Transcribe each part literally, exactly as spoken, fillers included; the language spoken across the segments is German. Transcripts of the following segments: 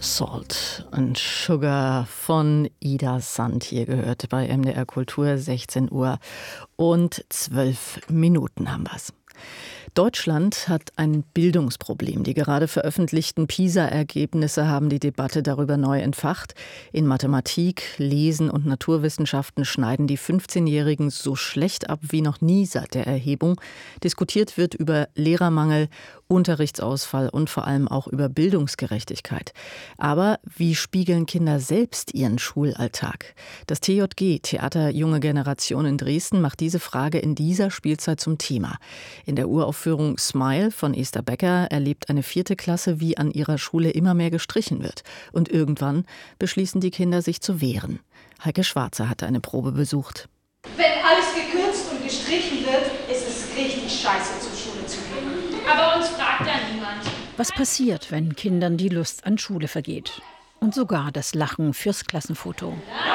Salt and Sugar von Ida Sand hier gehört bei M D R Kultur, sechzehn Uhr und zwölf Minuten haben wir's. Deutschland hat ein Bildungsproblem. Die gerade veröffentlichten PISA-Ergebnisse haben die Debatte darüber neu entfacht. In Mathematik, Lesen und Naturwissenschaften schneiden die fünfzehnjährigen so schlecht ab wie noch nie seit der Erhebung. Diskutiert wird über Lehrermangel, Unterrichtsausfall und vor allem auch über Bildungsgerechtigkeit. Aber wie spiegeln Kinder selbst ihren Schulalltag? Das T J G, Theater Junge Generation in Dresden, macht diese Frage in dieser Spielzeit zum Thema. In der Uraufführung Smile von Esther Becker erlebt eine vierte Klasse, wie an ihrer Schule immer mehr gestrichen wird. Und irgendwann beschließen die Kinder, sich zu wehren. Heike Schwarzer hatte eine Probe besucht. Wenn alles gekürzt und gestrichen wird, ist es richtig scheiße, zur Schule zu gehen. Aber uns fragt ja niemand. Was passiert, wenn Kindern die Lust an Schule vergeht? Und sogar das Lachen fürs Klassenfoto.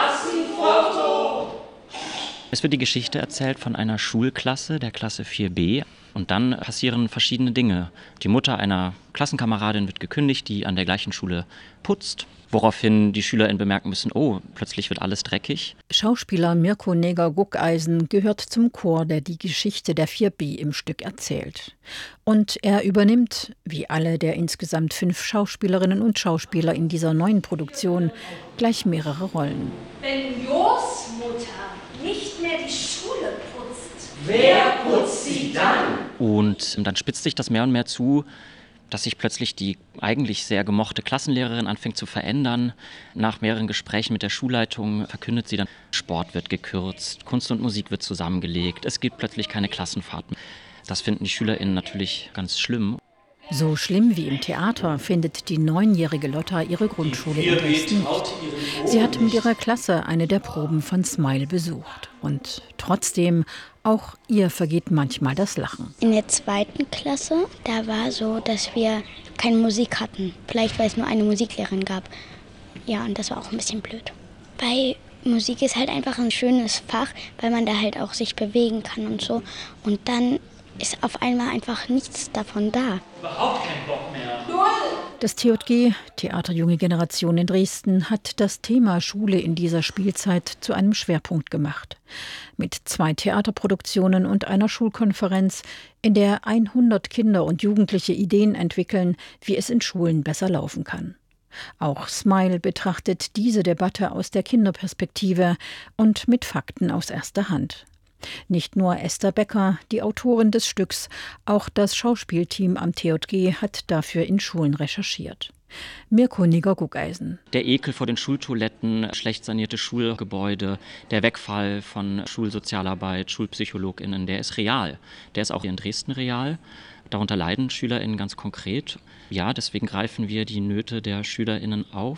Klassenfoto! Es wird die Geschichte erzählt von einer Schulklasse, der Klasse vier B. Und dann passieren verschiedene Dinge. Die Mutter einer Klassenkameradin wird gekündigt, die an der gleichen Schule putzt. Woraufhin die SchülerInnen bemerken müssen, oh, plötzlich wird alles dreckig. Schauspieler Mirko Neger-Guckeisen gehört zum Chor, der die Geschichte der vier B im Stück erzählt. Und er übernimmt, wie alle der insgesamt fünf Schauspielerinnen und Schauspieler in dieser neuen Produktion, gleich mehrere Rollen. Wenn Jos Mutter nicht mehr die Schule putzt, wer putzt sie dann? Und dann spitzt sich das mehr und mehr zu, dass sich plötzlich die eigentlich sehr gemochte Klassenlehrerin anfängt zu verändern. Nach mehreren Gesprächen mit der Schulleitung verkündet sie dann, Sport wird gekürzt, Kunst und Musik wird zusammengelegt, es gibt plötzlich keine Klassenfahrten. Das finden die SchülerInnen natürlich ganz schlimm. So schlimm wie im Theater findet die neunjährige Lotta ihre Grundschule in Dresden nicht. Sie hat mit ihrer Klasse eine der Proben von Smile besucht. Und trotzdem, auch ihr vergeht manchmal das Lachen. In der zweiten Klasse, da war so, dass wir keine Musik hatten. Vielleicht, weil es nur eine Musiklehrerin gab. Ja, und das war auch ein bisschen blöd. Bei Musik ist halt einfach ein schönes Fach, weil man da halt auch sich bewegen kann und so. Und dann ist auf einmal einfach nichts davon da. Überhaupt kein Bock mehr. Das T J G, Theater Junge Generation in Dresden, hat das Thema Schule in dieser Spielzeit zu einem Schwerpunkt gemacht. Mit zwei Theaterproduktionen und einer Schulkonferenz, in der hundert Kinder und Jugendliche Ideen entwickeln, wie es in Schulen besser laufen kann. Auch Smile betrachtet diese Debatte aus der Kinderperspektive und mit Fakten aus erster Hand. Nicht nur Esther Becker, die Autorin des Stücks, auch das Schauspielteam am T J G hat dafür in Schulen recherchiert. Mirko Neger-Guckeisen. Der Ekel vor den Schultoiletten, schlecht sanierte Schulgebäude, der Wegfall von Schulsozialarbeit, SchulpsychologInnen, der ist real. Der ist auch in Dresden real. Darunter leiden SchülerInnen ganz konkret. Ja, deswegen greifen wir die Nöte der SchülerInnen auf.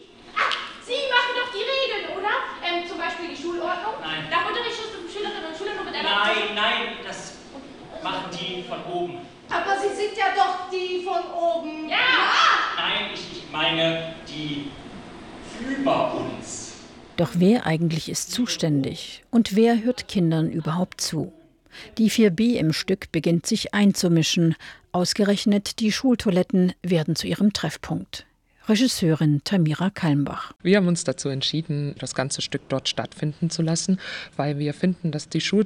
Sie machen doch die Regeln, oder? Ähm, zum Beispiel die Schulordnung. Nein. Nach Unterrichtsschluss sind Schülerinnen und Schüler nur mit einer... Nein, nein, das machen die von oben. aber Sie sind ja doch die von oben. Ja! Nein, ich, ich meine die über uns. Doch wer eigentlich ist zuständig und wer hört Kindern überhaupt zu? Die vier B im Stück beginnt sich einzumischen. Ausgerechnet die Schultoiletten werden zu ihrem Treffpunkt. Regisseurin Tamira Kalmbach. Wir haben uns dazu entschieden, das ganze Stück dort stattfinden zu lassen, weil wir finden, dass die Schul